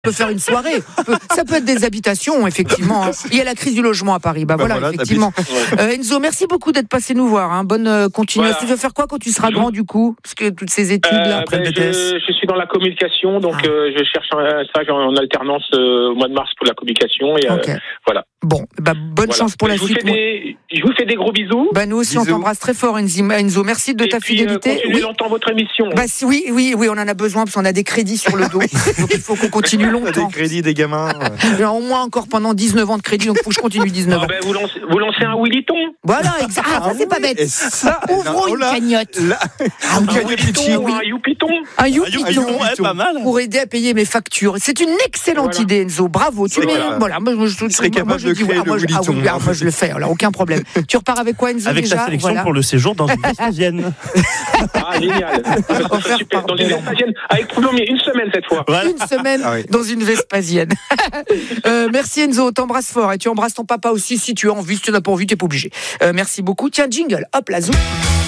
peut faire une soirée. Ça peut être des habitations, effectivement. Il y a la crise du logement à Paris. Voilà, effectivement. Enzo, merci beaucoup d'être passé nous voir. Hein. Bonne continuation. Tu veux faire quoi quand tu seras grand, du coup? Parce que toutes ces études-là. Je suis dans la communication, donc je cherche un stage en alternance au mois de mars pour la communication. Et voilà. Bon, bonne chance pour la suite. Je vous fais des gros bisous. Nous aussi, on t'embrasse très fort, Enzo. Merci de ta fidélité. Continuez longtemps votre émission. Oui, on en a besoin parce qu'on a des crédits sur le dos. Donc il faut qu'on continue longtemps. Des crédits, des gamins. Au moins encore pendant 19 ans de crédit, donc il faut que je continue 19 ans. Vous lancez un Willyton. Voilà, exact. Ça, c'est pas bête. Ouvrons une cagnotte. Un Youpiton. Un Youpiton, pas mal. Pour aider à payer mes factures. C'est une excellente idée, Enzo. Bravo. Tu serais capable de créer le Willyton. Moi, je le fais. Alors, aucun problème. Tu repars avec quoi, Enzo? Avec ta sélection pour le séjour dans une Vespasienne. Génial. Super. Dans une Vespasienne avec Coulommiers, une semaine cette fois. Une semaine dans une Vespasienne. Merci, Enzo. T'embrasses fort et tu embrasses ton papa aussi si tu as envie. Si tu n'as pas envie, t'es pas obligé. Merci beaucoup. Tiens, jingle. Hop, la zou.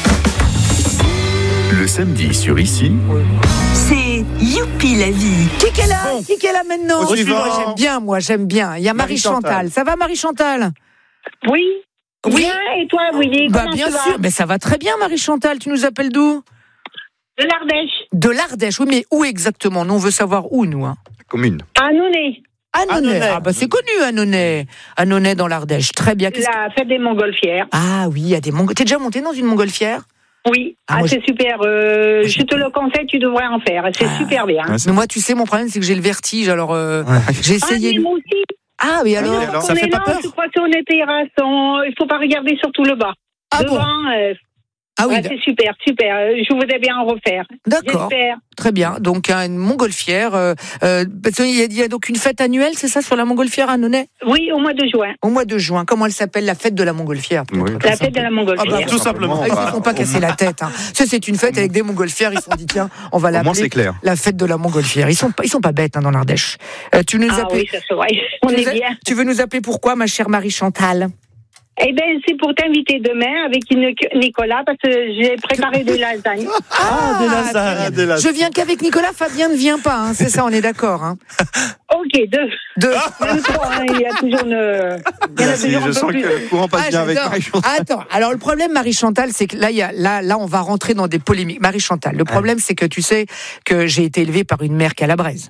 Le samedi sur Ici. C'est Youpi la vie. Qui est là maintenant? J'aime bien. Il y a Marie-Chantal. Ça va, Marie-Chantal? Oui. Bien, et toi, Willy? Bien sûr, mais ça va très bien, Marie-Chantal. Tu nous appelles d'où? De l'Ardèche. De l'Ardèche, oui, mais où exactement? Nous, on veut savoir où, nous. Commune. À Annonay. C'est connu, Annonay. Annonay dans l'Ardèche. Très bien. La fête des montgolfières. Ah oui, il y a des montgolfières. T'es déjà monté dans une montgolfière? Oui, c'est super. Je te le conseille, tu devrais en faire. C'est super bien. Mais moi, tu sais, mon problème, c'est que j'ai le vertige. Alors, j'ai essayé. Moi aussi. Ah, mais alors, ça fait pas peur? Je crois qu'on est terrasse. Il faut pas regarder surtout le bas. Devant, c'est super. Je voudrais bien en refaire. D'accord. J'espère. Très bien. Donc, une montgolfière. Il y a donc une fête annuelle, c'est ça, sur la montgolfière à Annonay? Oui, au mois de juin. Au mois de juin. Comment elle s'appelle? La fête de la montgolfière. La fête de la montgolfière. Tout simplement. Ils ne font pas casser la tête. C'est une fête avec des montgolfières. Ils se sont dit, tiens, on va l'appeler la fête de la montgolfière. Ils sont pas bêtes dans l'Ardèche. Tu nous appelles... oui, ça se voit. On est bien. Tu veux nous appeler pourquoi, ma chère Marie-Chantal? C'est pour t'inviter demain avec Nicolas, parce que j'ai préparé des lasagnes. Des lasagnes. Je viens qu'avec Nicolas, Fabien ne vient pas, c'est ça, on est d'accord. Ok, deux. Même trois, il y a toujours je sens que le courant passe bien avec Marie-Chantal. Attends, alors le problème, Marie-Chantal, c'est que là, on va rentrer dans des polémiques. Marie-Chantal, le problème, c'est que tu sais que j'ai été élevée par une mère calabraise.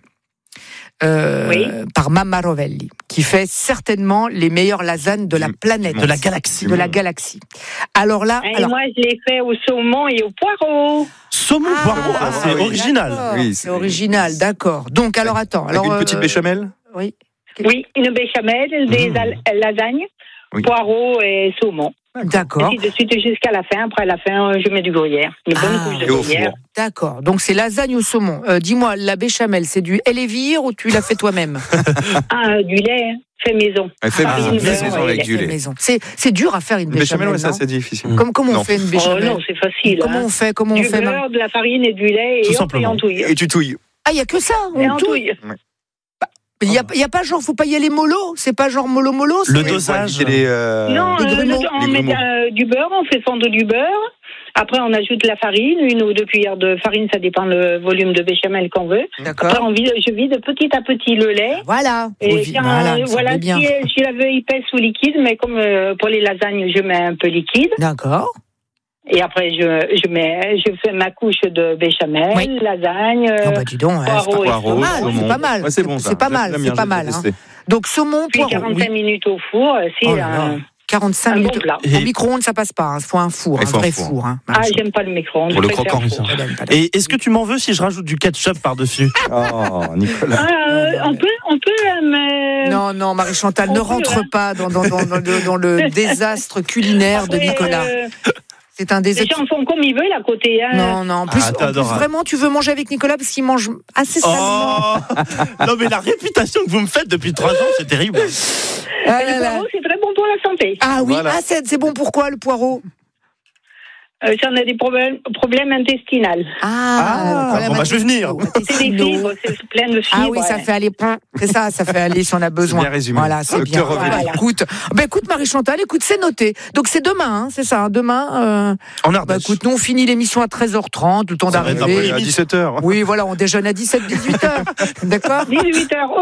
Par Mamma Rovelli, qui fait certainement les meilleures lasagnes de la planète, de la galaxie. De la galaxie. Alors là, moi je l'ai fait au saumon et au poireau. Saumon, poireau, c'est original. Oui, c'est original, d'accord. Donc alors attends, avec une petite béchamel. Oui, une béchamel, des lasagnes, poireau et saumon. D'accord. Et de suite jusqu'à la fin. Après la fin, je mets du gruyère. Une bonne couche de gruyère. D'accord. Donc c'est lasagne au saumon. Dis-moi, la béchamel, c'est du Elevire ou tu l'as fait toi-même? Du lait, fait maison. Fait maison avec du lait. C'est dur à faire une béchamel. Ouais, ça c'est difficile. Comment on fait une béchamel? Non, c'est facile. Comment on fait? Du beurre, de la farine et du lait et on touille. Et tu touilles. Ah, il y a que ça. On touille. Il y a pas genre, faut pas y aller mollo. C'est pas genre mollo. Le dosage. Non, on met du beurre, on fait fondre du beurre. Après, on ajoute la farine, 1 ou 2 cuillères de farine, ça dépend le volume de béchamel qu'on veut. D'accord. Après, je vide petit à petit le lait. Voilà. Et si la veux épaisse ou liquide, mais comme pour les lasagnes, je mets un peu liquide. D'accord. Et après, je fais ma couche de béchamel, lasagne, dis donc, poireau c'est pas mal. C'est bon, c'est pas mal. Donc saumon, puis poireau. 45 minutes au four, c'est 45 minutes. Au micro-ondes, ça passe pas. Il faut un four, un vrai four. J'aime pas le micro-ondes. Pour le croquant. Et est-ce que tu m'en veux si je rajoute du ketchup par-dessus? Oh, Nicolas. On peut, mais... Non, Marie-Chantal, ne rentre pas dans le désastre culinaire de Nicolas. C'est un désastre. Les gens font comme ils veulent à côté. Non. En plus, vraiment, tu veux manger avec Nicolas parce qu'il mange assez salement. Non, mais la réputation que vous me faites depuis 3 ans, c'est terrible. Le poireau, c'est très bon pour la santé. Ah oui, voilà. C'est bon pourquoi le poireau? Si on a des problèmes intestinaux. Je vais venir. C'est des fibres, c'est plein de fibres. Ah oui, ça fait aller. C'est ça fait aller si on a besoin. C'est bien résumé. Voilà, c'est bien. Voilà. Écoute, Marie-Chantal, c'est noté. Donc c'est demain, c'est ça. Demain. En Ardèche. Écoute, nous on finit l'émission à 13h30, le temps d'arriver. À 17h. Oui, voilà, on déjeune à 17-18h. D'accord ? 18h.